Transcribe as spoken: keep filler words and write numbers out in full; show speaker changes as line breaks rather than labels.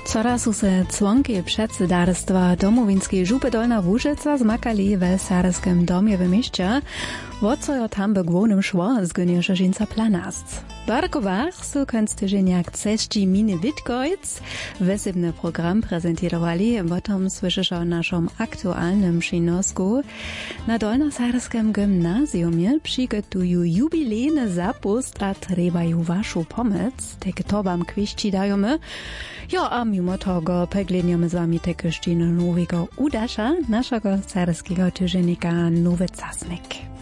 Wczoraj su se członki przedsedarstwa Domowinskiej Żupy Dolna Łużyca zmakali w Sarskim domie w mieście, wo co jo tam by głównym szło z goniesza żinca planast. Barkowach su końc tydzieniak cześci mini Witkojc wysybny program prezentowali, potem słyszysz o naszym aktualnym przynosku. Na Dolnosarskim gimnazjumie przygotują jubilejny zapust, a trzeba ju waszu pomoc, tak to wam kwiści dajemy. Jo, a mimo tego pegledniemy z wami takie szczyny nowego udasza naszego sarskiego tydziennika Nowy Czasnik.